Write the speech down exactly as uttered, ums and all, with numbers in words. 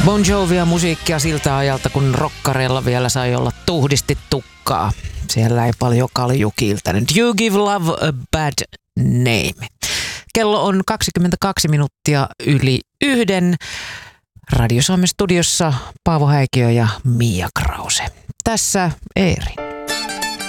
Bon Jovia musiikkia siltä ajalta, kun rokkareilla vielä sai olla tuhdisti tukkaa. Siellä ei paljon kalju kiiltänyt. You give love a bad name. Kello on kaksikymmentäkaksi minuuttia yli yhden. Radio Suomen studiossa Paavo Häikiö ja Mia Krause. Tässä Eeri.